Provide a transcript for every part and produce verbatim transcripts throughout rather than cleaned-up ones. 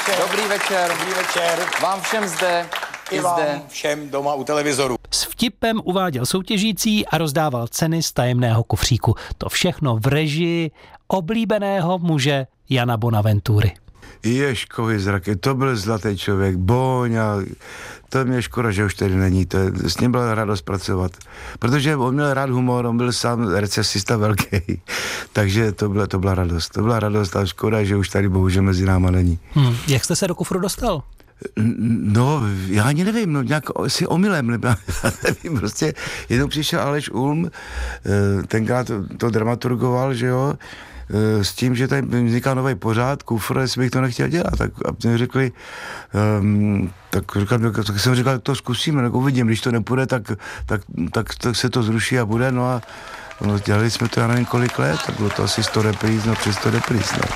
večer. Dobrý večer. Dobrý večer. Vám všem zde I i vám zde. všem doma u televizoru. S vtipem uváděl soutěžící a rozdával ceny z tajemného kufříku. To všechno v režii oblíbeného muže Jana Bonaventury. Ježkovi zraky, to byl zlatý člověk, Boňa, to mě škoda, že už tady není, to je, s ním byla radost pracovat, protože on měl rád humor, on byl sám recesista velký, takže to byla, to byla radost, to byla radost a škoda, že už tady bohužel mezi náma není. Hmm. Jak jste se do kufru dostal? No, já ani nevím, no nějak si omylem, nebo já nevím, prostě jednou přišel Aleš Ulm, tenkrát to, to dramaturgoval, že jo, s tím, že tady vzniká nový pořád, kufr, jestli bych to nechtěl dělat, tak a mě řekli, um, tak, říkal, tak jsem říkal, tak to zkusíme, tak uvidím, když to nepůjde, tak, tak, tak, tak se to zruší a bude, no a no, dělali jsme to, já nevím kolik let, tak bylo to asi sto repríz, no přes sto repríz, no.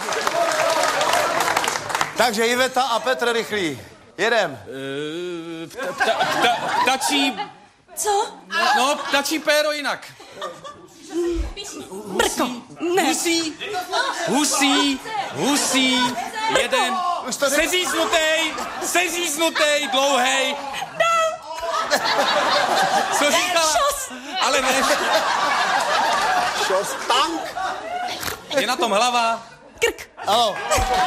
Takže Iveta a Petr Rychlý. Jedem. Ta, ta, ta, ptačí... Co? No, ptačí péro jinak. Brko, ne. Husí, husí, husí, jeden, seříznutej, seříznutej, dlouhej. Co říkala? Šos. Ale ne. Šos tank. Je na tom hlava. Krk. Ano.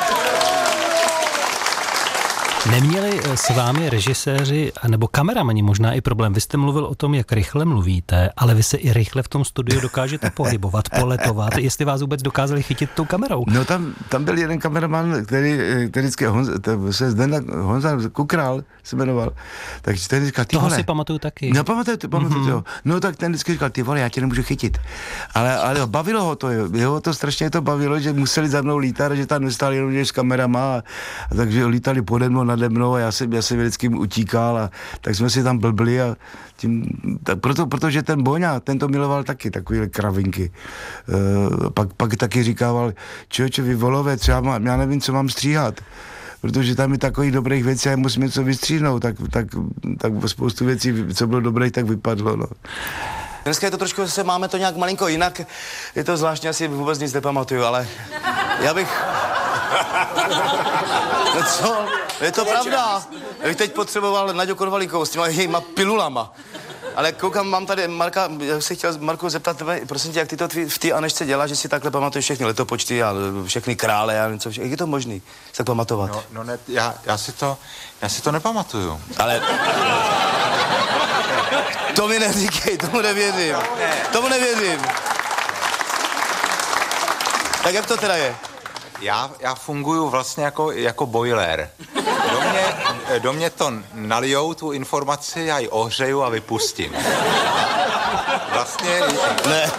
Neměli s vámi režiséři nebo kameramani možná i problém? Vy jste mluvil o tom, jak rychle mluvíte, ale vy se i rychle v tom studiu dokážete pohybovat, poletovat. Jestli vás vůbec dokázali chytit tou kamerou? No tam, tam byl jeden kameraman, který, který vždycky Honza, se Zdena, Honza Kukrál se jmenoval, takže ten říkal, ty Toho vole. si pamatuju taky. No pamatuju, pamatuju, mm-hmm. No tak ten vždycky říkal, ty vole, já tě nemůžu chytit. Ale, ale bavilo ho to, jo. Jeho to strašně to bavilo, že museli za mnou lítat, že tam nestáli jenom s kamerama, a, a takže lítali pode mnou, nade mnou a já jsem, já jsem vždycky utíkal a tak jsme si tam blbli a tím, tak proto, protože ten Boňa, ten to miloval taky, takovýhle kravinky. Uh, pak, pak taky říkával, člověče, vy volové, třeba má, já nevím, co mám stříhat, protože tam je takových dobrých věcí a já musím něco vystříhnout, tak, tak, tak spoustu věcí, co bylo dobrých, tak vypadlo, no. Dneska je to trošku, se máme to nějak malinko jinak, je to zvláštně, asi vůbec nic nepamatuju, ale já bych... No co? Je to pravda. Já bych teď potřeboval Naďu Konvalíkovou s těma jejíma pilulama. Ale koukám, mám tady Marka, já se chtěl Marku zeptat tebe, prosím tě, jak ty to v té Anešce děláš, že si takhle pamatuješ všechny letopočty a všechny krále a něco, jak je to možný si tak pamatovat? No, no ne, já, já si to, já si to nepamatuju. Ale... To mi neříkej, tomu nevěřím. Tomu nevěřím. Tak jak to teda je? Já, já funguju vlastně jako, jako boiler. Do mě, do mě to nalijou, tu informaci, já ji ohřeju a vypustím. Vlastně... Ne.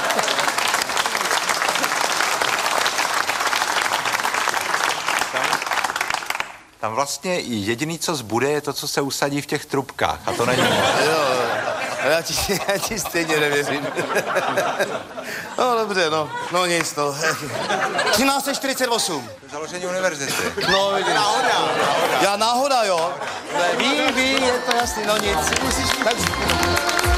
Tam, tam vlastně jediný, co zbude, je to, co se usadí v těch trubkách. A to není moc. Jo, já ti, já ti stejně nevěřím. No dobře, no, no nic, no. třináct set čtyřicet osm. Založení univerzity. No, vidíš. Náhoda. Já náhoda, jo. Ne, ví, ví, je to jasný, no nic. Tak...